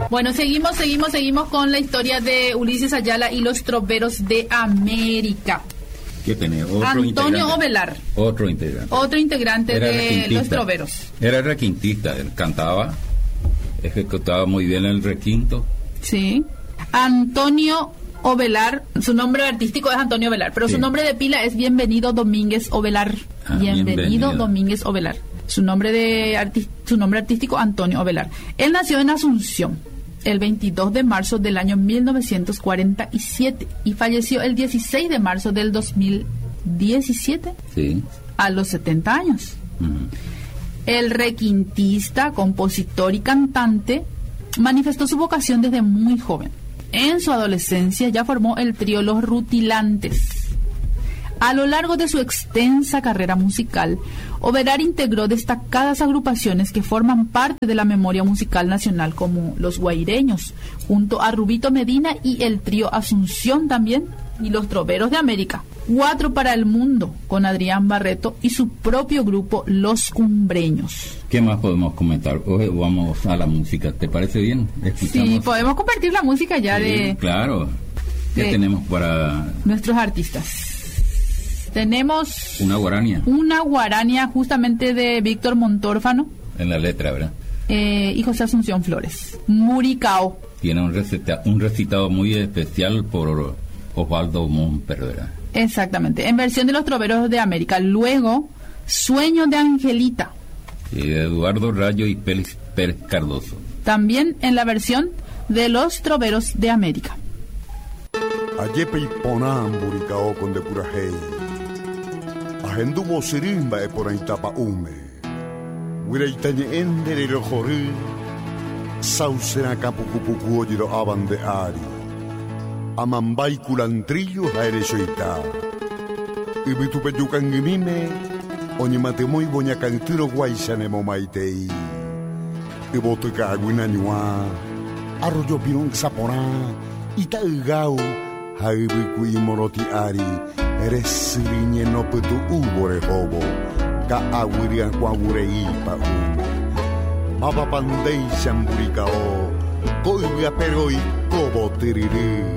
Bueno, seguimos con la historia de Ulises Ayala y los troveros de América. ¿Qué tenía? Antonio Ovelar. Otro integrante. Otro integrante Era de los troveros. Era requintista, él cantaba, ejecutaba muy bien el requinto. Sí. Antonio Ovelar, su nombre artístico es Antonio Ovelar, pero sí, su nombre de pila es Bienvenido Domínguez Ovelar. Bienvenido Domínguez Ovelar. Su nombre artístico, Antonio Ovelar. Él nació en Asunción el 22 de marzo del año 1947 y falleció el 16 de marzo del 2017, sí, a los 70 años. Uh-huh. El requintista, compositor y cantante manifestó su vocación desde muy joven. En su adolescencia ya formó el trío Los Rutilantes. A lo largo de su extensa carrera musical, Ovelar integró destacadas agrupaciones que forman parte de la memoria musical nacional, como Los Guaireños, junto a Rubito Medina y el trío Asunción también, y Los Troveros de América. 4 para el Mundo, con Adrián Barreto y su propio grupo Los Cumbreños. ¿Qué más podemos comentar? Hoy vamos a la música, ¿te parece bien? ¿Escuchamos? Sí, podemos compartir la música ya, sí, claro. ¿Qué tenemos para nuestros artistas? Tenemos una guarania justamente de Víctor Montórfano. En la letra, ¿verdad? Y José Asunción Flores. Muricao. Tiene un recitado muy especial por Osvaldo Momper, ¿verdad? Exactamente. En versión de Los Troveros de América. Luego, Sueño de Angelita. Y de Eduardo Rayo y Pérez Cardoso. También en la versión de Los Troveros de América. Ayepe y Ponam Muricao con de Purajei. Ajendubo sirimba e por ahí tapa ume. Huiraitañe endere lo jori. Sausena capucupucu oyido abande ari. Amambay culantrillo jaeresoita. Y bitupeyucan gimime. Oñemate muy boña cantiro guaysanemo maitei. Y boteca aguinanyua. Arroyo pinón saporá. Itaigao. Haibikui moroti ari. Eres riñe no putu ubore hobo. Ka awirian kwawurei pa ume. Mapa pandei shamburikao. Koibia pero y kobo tiriri.